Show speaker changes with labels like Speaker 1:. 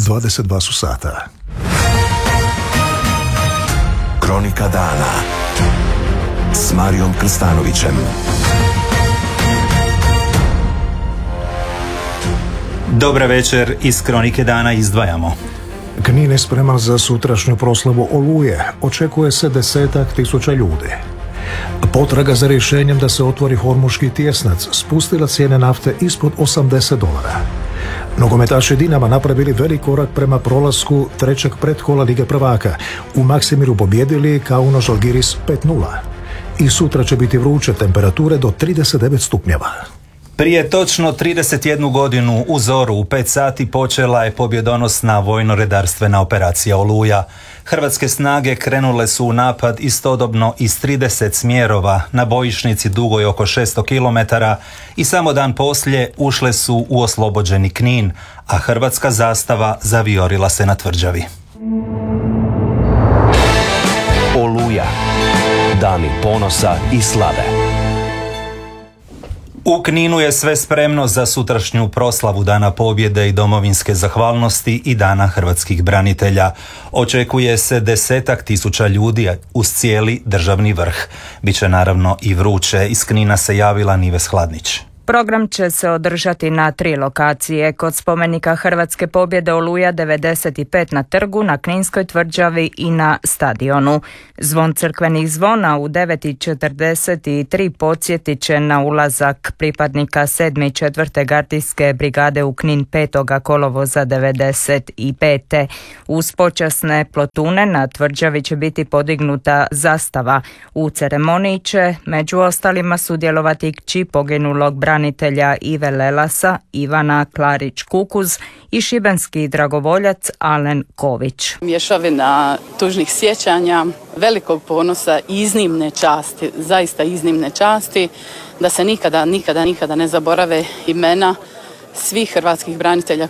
Speaker 1: 22 su sata.
Speaker 2: Kronika dana s Marijom Krstanovićem.
Speaker 3: Dobra večer, iz Kronike dana izdvajamo.
Speaker 1: Knin je spreman za sutrašnju proslavu Oluje. Očekuje se 10.000 ljudi. Potraga za rješenjem da se otvori Hormuški tjesnac spustila cijene nafte ispod $80. Nogometaši Dinama napravili velik korak prema prolasku trećeg pretkola Lige prvaka. U Maksimiru pobjedili Kauno Žalgiris 5:0. I sutra će biti vruće, temperature do 39 stupnjeva.
Speaker 3: Prije točno 31 godinu u zoru u 5 sati počela je pobjedonosna vojno-redarstvena operacija Oluja. Hrvatske snage krenule su u napad istodobno iz 30 smjerova na bojišnici dugoj oko 600 km i samo dan poslije ušle su u oslobođeni Knin, a hrvatska zastava zavijorila se na tvrđavi.
Speaker 2: Oluja. Dani ponosa i slave.
Speaker 3: U Kninu je sve spremno za sutrašnju proslavu Dana pobjede i domovinske zahvalnosti i Dana hrvatskih branitelja. Očekuje se 10.000 ljudi uz cijeli državni vrh. Biće naravno i vruće. Iz Knina se javila Nives Hladnić.
Speaker 4: Program će se održati na 3 lokacije, kod spomenika Hrvatske pobjede Oluja 95 na trgu, na Kninskoj tvrđavi i na stadionu. Zvon crkvenih zvona u 9:43 podsjetit će na ulazak pripadnika 7. i 4. gardijske brigade u Knin 5. kolovoza 95. Uz počasne plotune na tvrđavi će biti podignuta zastava. U ceremoniji će među ostalima sudjelovati kći poginulog branitelja Ive Lelasa, Ivana Klarić-Kukuz i šibenski dragovoljac Alen Ković.
Speaker 5: Mješavina tužnih sjećanja, velikog ponosa i iznimne časti, zaista iznimne časti, da se nikada ne zaborave imena svih hrvatskih branitelja